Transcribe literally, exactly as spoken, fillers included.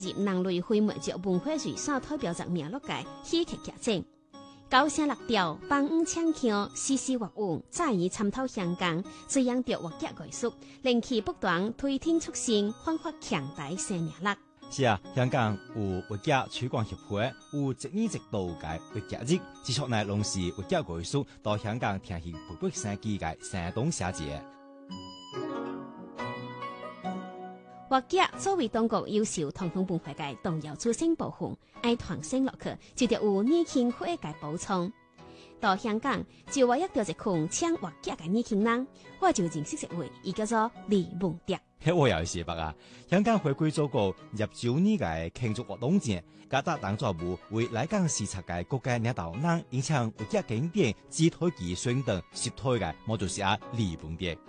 人类非物质文化遗产代表着名录界戏剧剧情。九声六调，帮五唱腔，丝丝乐韵，早已参透香港，滋养着话剧艺术，令其不断推天出新，焕发强大生命力。 是啊，香港有话剧推广协会，有一年一度嘅话剧日，接触嚟拢是话剧艺术到香港听行培育生机嘅山东小姐。 话剧作为中国优秀传统文化嘅重要组成部分，爱传承落去，就得有年轻会嘅补充。到香港就我遇到一群唱话剧嘅年轻人，我就認識一位，伊叫做李夢蝶。 迄我又是白啊！香港回歸祖國入九年嘅慶祝活動前，加達當作務為來港視察嘅國家領導人，影響話劇經典指推其宣傳攝推嘅，我就是阿李夢蝶。